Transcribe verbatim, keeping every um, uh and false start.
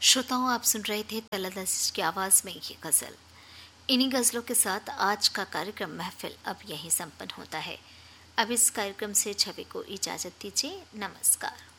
श्रोताओं, आप सुन रहे थे तलत अज़ीज़ की आवाज़ में ये गज़ल। इन्हीं गज़लों के साथ आज का कार्यक्रम महफ़िल अब यहीं संपन्न होता है। अब इस कार्यक्रम से छवि को इजाज़त दीजिए। नमस्कार।